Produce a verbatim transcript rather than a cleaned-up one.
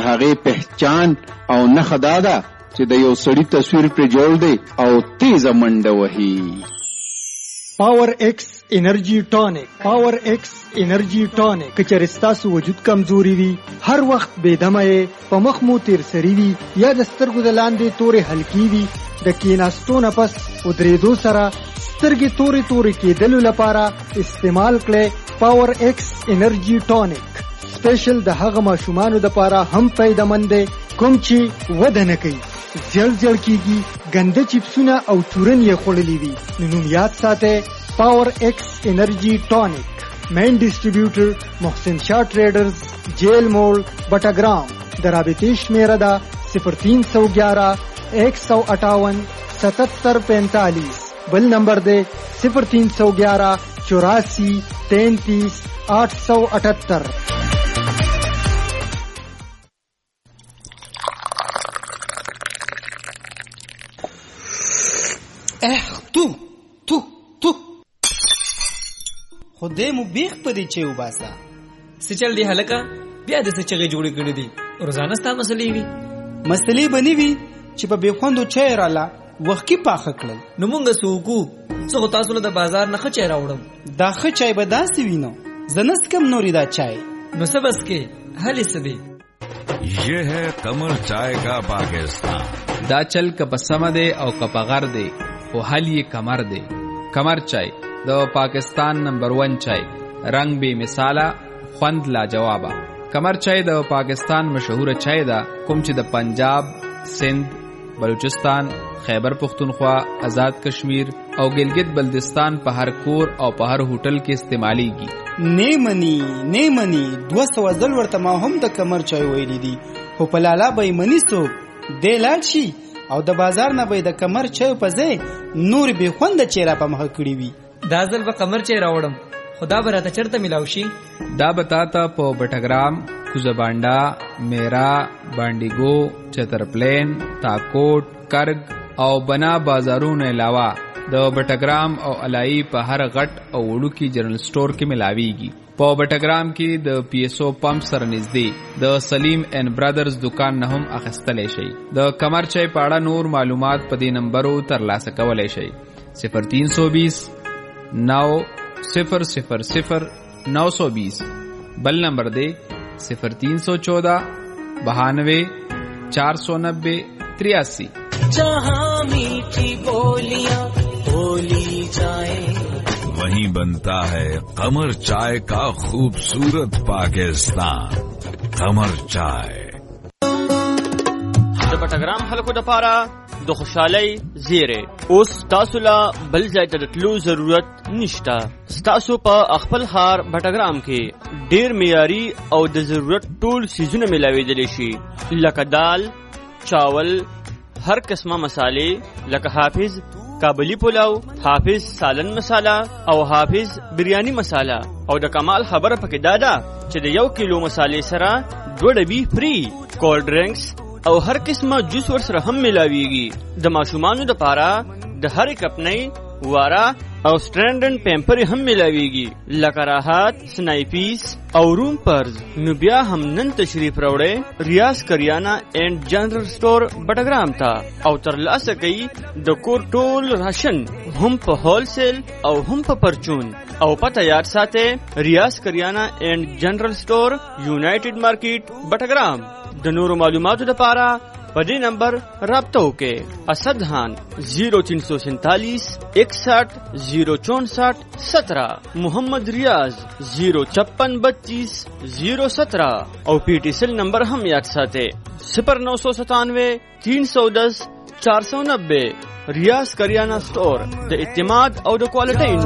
د هغې پہچان او نښه دا ده چې د یو سړي تصویر پرې جوړ دی او تیزه منډه وهي. پاور ایکس انرژي ټانک. پاور ایکس انرژي ټانک که چېرې ستاسو وجود کمزوري وي، هر وخت بېدمه یې، په مخ مو تیر سري وي یا د سترګو د لاندې تورې حلقې وي، د کېناستو نه پس ودرېدو سره سترګې تورې تورې کېدلو لپاره استعمال کړئ پاور ایکس انرژي ټانک. سپیشل د هغه ماشومانو دپاره هم فایدهمند دی کوم چې وده نه کوي، زیړ زیړ کېږي، ګنده چپسونه او چورن یې خوړلي وي. نو نوم یاد ساتئ، پاور ایکس انرژي ټانک. مین ډسټریبیوټر محسن شاه ټریډرز، جیل موڑ، بټاګرام. د رابطې شمیره ده صفر تین سو گیارہ ایک سو اٹھاون ستتر پینتالیس. بل نمبر دے صفر تین سو گیارہ چوراسی تینتیس آٹھ سو اٹھتر. اخ تو تو تو خدای مو بیخ پدې چې وباسا څه چل دی هلکه، بیا د څه چغې جوړې کړې دي. روزانه ستا مسلې وي مسلې بنی وي چې په بېخوندو چای راله وخت کې پاخه کړل. نو مونږ څه وکړو؟ څه خو تاسو له د بازار نه ښه چای راوړم. دا ښه چای به داسې وي نو زه نه څکم نورې دا چای. نو څه بس کې حل یې څه دی؟ یہ ہے قمر چائے کا پاکستان. دا چل که په سمه دی او که په غر دی، خو حل یې کمر دی. کمر چای د پاکستان نمبر ون چای، رنگ بے مثاله، خوند لاجوابه. کمر چای د پاکستان مشهوره چای ده کوم چې د پنجاب، سندھ، بلوچستان، خیبر پختونخوا، آزاد کشمیر او ګلګت بلتستان په هر کور او په هر هوټل کې استعمالیږي. نیمنی نیمنی دوه سوه ځل ورته ما هم د کمر چای ویلی دي، خو په لالا به یې مني څوک. دی لاړ شي او د بازار نه به یې د کمر چای په ځای نور بې خونده چیرې په مخه کړي وي. دا ځل به قمر چای راوړم، خو دا به راته چېرته میلاو شي؟ دا به تا ته په بټګرام، کوزبانډا، میرا، بانډیګو، چترپلین، تاکوټ، کرګ او بنا بازارونو علاوه د بټګرام او علایي په هر غټ او وړوکي جنرل سٹور کې ملاویږي. په بټګرام کې د پی ایس او پمپ سره نږدې د سلیم اینڈ برادرز دکان نه هم اخیستلی شئ. د کمر چای په اړه نور معلومات په دې نمبرو ترلاسه کولی شئ: صفر تین سو بیس نو صفر صفر صفر نو سو بیس. بل نمبر دے صفر تین سو چودہ بہانوے چار سو نبے تریاسی. جہاں میٹھی بولیاں بولی جائے وہیں بنتا ہے قمر چائے کا خوبصورت پاکستان. قمر چائے د بټګرام خلکو دپاره د خوشحالۍ زیری. اوس تاسو لا بل ځای ته د تلو ضرورت نشته. ستاسو په خپل ښار بټګرام کې ډیر معیاري او د ضرورت ټول څیزونه میلاویدلی شي، لکه دال، چاول، هر قسمه مسالې لکه حافظ کابلی پلاو، حافظ سالن مساله او حافظ بریانی مساله. او د کمال خبره پکې دا ده چې د یو کیلو مسالې سره دوه ډبي فری. کولډ ډرنکس او هر قسمه جوس ور سره هم ملاویږي. د ماشومانو دپاره د هرې کپنۍ، واره او سټرینډن پیمپر هم ملاویږي، لکه راحت، سنایفیس او روم پرز. نو بیا هم نن تشریف راوړئ ریاض کریانه اینڈ جنرل سٹور بټګرام ته او ترلاسه کوي د کور ټول راشن هم په هول سیل او هم په پرچون. او پته یاد ساتئ، ریاض کریانه اینڈ جنرل سٹور، یونائټډ مارکیټ، بټګرام. د نورو معلوماتو لپاره په دې نمبر رابطه وکړئ. اسد خان زیرو تین سو سینتالیس اکسٹھ زیرو چونسٹھ سترہ، محمد ریاض زیرو چپن بتیس زیرو سترہ. او پی ٹی سیل نمبر هم یاد ساتئ صفر نو سو ستانوے تین سو دس چار سو نبے. ریاض کریانہ سٹور د اعتماد او د کوالټۍ